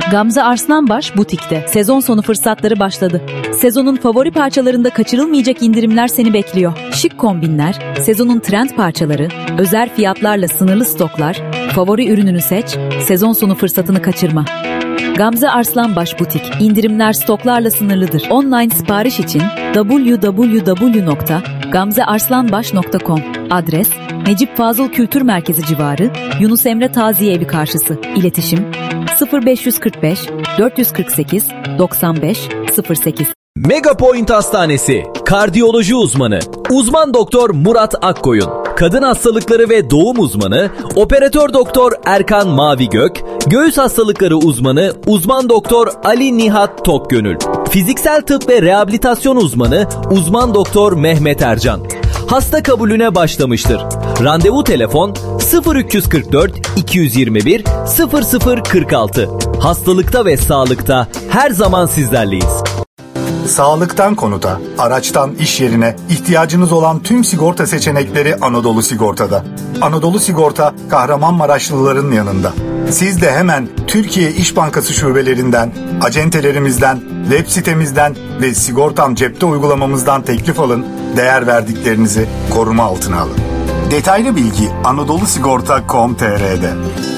Gamze Arslanbaş Butik'te. Sezon sonu fırsatları başladı. Sezonun favori parçalarında kaçırılmayacak indirimler seni bekliyor. Şık kombinler, sezonun trend parçaları, özel fiyatlarla sınırlı stoklar, favori ürününü seç, sezon sonu fırsatını kaçırma. Gamze Arslanbaş Butik. İndirimler stoklarla sınırlıdır. Online sipariş için www.gamzearslanbaş.com. Adres: Necip Fazıl Kültür Merkezi civarı, Yunus Emre Taziye Evi karşısı. İletişim 0545 448 95 08. Megapoint Hastanesi Kardiyoloji uzmanı Uzman Doktor Murat Akkoyun, kadın hastalıkları ve doğum uzmanı Operatör Doktor Erkan Mavigök, göğüs hastalıkları uzmanı Uzman Doktor Ali Nihat Tokgönül, fiziksel tıp ve rehabilitasyon uzmanı Uzman Doktor Mehmet Ercan. Hasta kabulüne başlamıştır. Randevu telefon 0344 221 0046. Hastalıkta ve sağlıkta her zaman sizlerleyiz. Sağlıktan konuta, araçtan iş yerine ihtiyacınız olan tüm sigorta seçenekleri Anadolu Sigorta'da. Anadolu Sigorta, Kahramanmaraşlıların yanında. Siz de hemen Türkiye İş Bankası şubelerinden, acentelerimizden, web sitemizden ve Sigortam Cepte uygulamamızdan teklif alın, değer verdiklerinizi koruma altına alın. Detaylı bilgi anadolusigorta.com.tr'de.